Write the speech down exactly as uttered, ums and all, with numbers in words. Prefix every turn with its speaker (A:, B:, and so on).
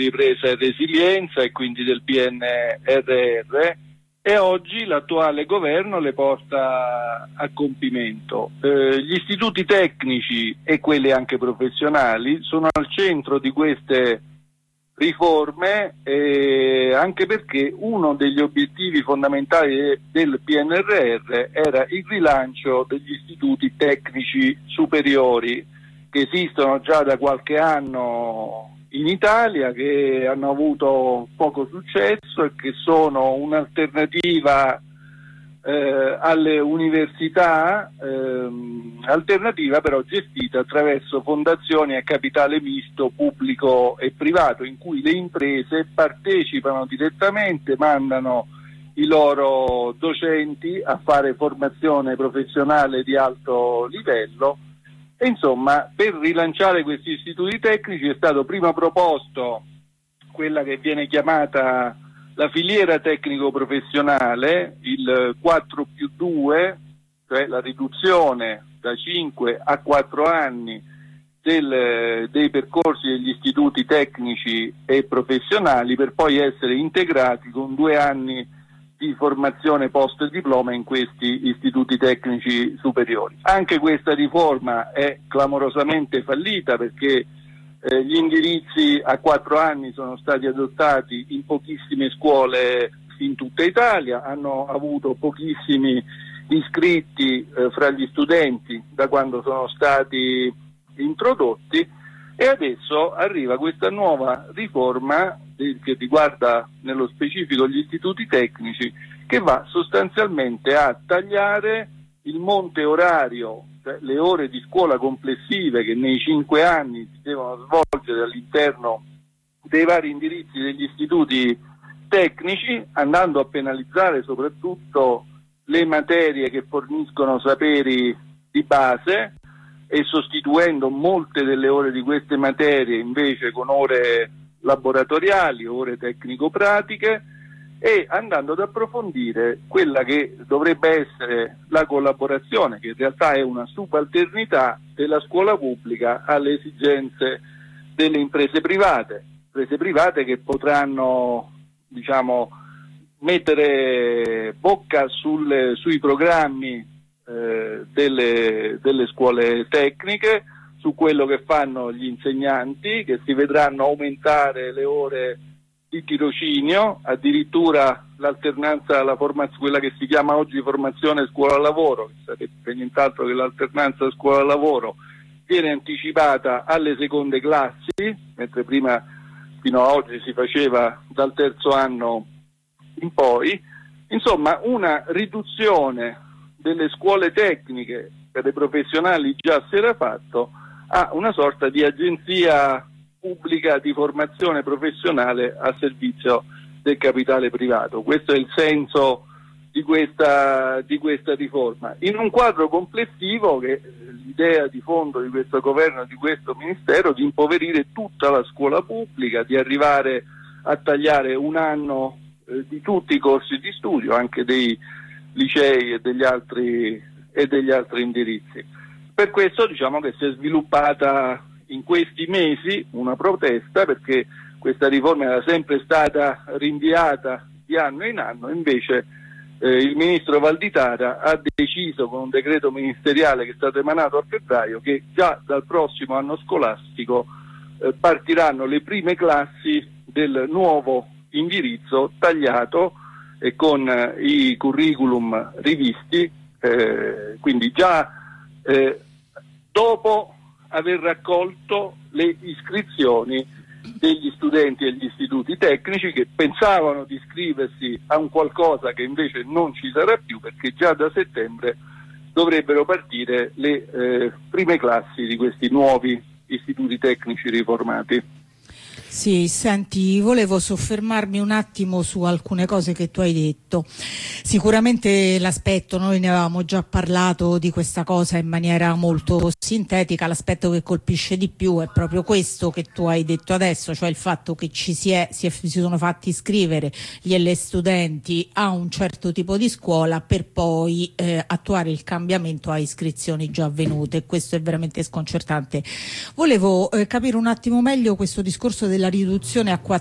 A: ripresa e resilienza e quindi del P N R R, e oggi l'attuale governo le porta a compimento. Eh, gli istituti tecnici e quelli anche professionali sono al centro di queste riforme, eh, anche perché uno degli obiettivi fondamentali del P N R R era il rilancio degli istituti tecnici superiori che esistono già da qualche anno in Italia, che hanno avuto poco successo e che sono un'alternativa eh, alle università, ehm, alternativa però gestita attraverso fondazioni a capitale misto pubblico e privato, in cui le imprese partecipano direttamente, mandano i loro docenti a fare formazione professionale di alto livello. E insomma, per rilanciare questi istituti tecnici è stato prima proposto quella che viene chiamata la filiera tecnico-professionale, il quattro più due, cioè la riduzione da cinque a quattro anni del, dei percorsi degli istituti tecnici e professionali, per poi essere integrati con due anni di formazione post diploma in questi istituti tecnici superiori. Anche questa riforma è clamorosamente fallita, perché eh, gli indirizzi a quattro anni sono stati adottati in pochissime scuole in tutta Italia, hanno avuto pochissimi iscritti eh, fra gli studenti da quando sono stati introdotti, e adesso arriva questa nuova riforma che riguarda nello specifico gli istituti tecnici, che va sostanzialmente a tagliare il monte orario, cioè le ore di scuola complessive che nei cinque anni si devono svolgere all'interno dei vari indirizzi degli istituti tecnici, andando a penalizzare soprattutto le materie che forniscono saperi di base e sostituendo molte delle ore di queste materie invece con ore laboratoriali, ore tecnico-pratiche, e andando ad approfondire quella che dovrebbe essere la collaborazione, che in realtà è una subalternità della scuola pubblica alle esigenze delle imprese private, imprese private che potranno, diciamo, mettere bocca sul, sui programmi eh, delle, delle scuole tecniche, su quello che fanno gli insegnanti, che si vedranno aumentare le ore di tirocinio, addirittura l'alternanza alla formazione, quella che si chiama oggi formazione scuola-lavoro, che sarebbe nient'altro che l'alternanza scuola-lavoro, viene anticipata alle seconde classi, mentre prima fino ad oggi si faceva dal terzo anno in poi. Insomma, una riduzione delle scuole tecniche per le professionali già si era fatto a una sorta di agenzia pubblica di formazione professionale a servizio del capitale privato. Questo è il senso di questa, di questa riforma, in un quadro complessivo che è l'idea di fondo di questo governo e di questo ministero di impoverire tutta la scuola pubblica, di arrivare a tagliare un anno eh, di tutti i corsi di studio, anche dei licei e degli altri, e degli altri indirizzi. Per questo diciamo che si è sviluppata in questi mesi una protesta, perché questa riforma era sempre stata rinviata di anno in anno, invece eh, il ministro Valditara ha deciso con un decreto ministeriale che è stato emanato a febbraio che già dal prossimo anno scolastico eh, partiranno le prime classi del nuovo indirizzo tagliato e con eh, i curriculum rivisti, eh, quindi già eh, dopo aver raccolto le iscrizioni degli studenti agli istituti tecnici, che pensavano di iscriversi a un qualcosa che invece non ci sarà più, perché già da settembre dovrebbero partire le eh, prime classi di questi nuovi istituti tecnici riformati.
B: Sì, senti, volevo soffermarmi un attimo su alcune cose che tu hai detto. Sicuramente l'aspetto, noi ne avevamo già parlato di questa cosa in maniera molto sintetica, l'aspetto che colpisce di più è proprio questo che tu hai detto adesso, cioè il fatto che ci si, è, si, è, si sono fatti iscrivere gli e le studenti a un certo tipo di scuola per poi eh, attuare il cambiamento a iscrizioni già avvenute. Questo è veramente sconcertante. Volevo eh, capire un attimo meglio questo discorso della riduzione a